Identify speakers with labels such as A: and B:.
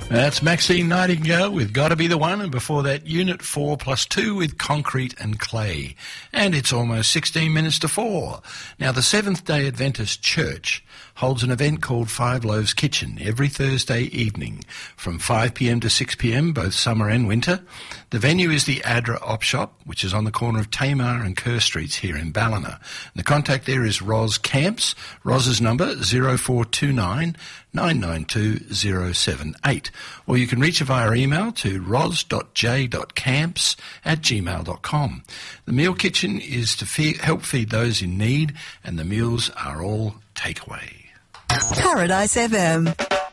A: That's Maxine Nightingale with Gotta Be the One, and before that Unit 4+2 with Concrete and Clay. And it's almost 16 minutes to 4. Now, the Seventh-day Adventist Church holds an event called Five Loaves Kitchen every Thursday evening from 5 p.m. to 6 p.m, both summer and winter. The venue is the Adra Op Shop, which is on the corner of Tamar and Kerr Streets here in Ballina. The contact there is Ros Camps. Ros's number 0429 992 078. Or you can reach her via email to ros.j.camps@gmail.com. The meal kitchen is to help feed those in need, and the meals are all takeaway.
B: Paradise FM.